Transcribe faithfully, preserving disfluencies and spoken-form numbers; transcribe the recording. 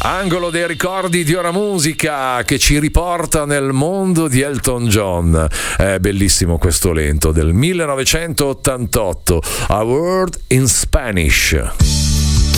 Angolo dei ricordi di Ora Musica che ci riporta nel mondo di Elton John. È bellissimo questo lento del millenovecentottantotto, A Word in Spanish.